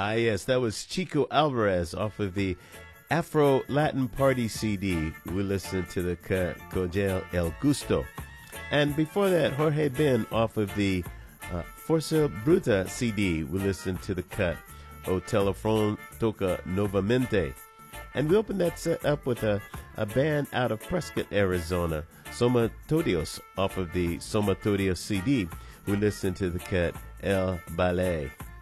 Yes, that was Chico Alvarez off of the Afro Latin Party CD. We listened to the cut Cogel El Gusto. And before that, Jorge Ben off of the Forza Bruta CD. We listened to the cut O Telefon Toca Novamente. And we opened that set up with a band out of Prescott, Arizona, Somatodios off of the Somatodios CD. We listened to the cut El Ballet.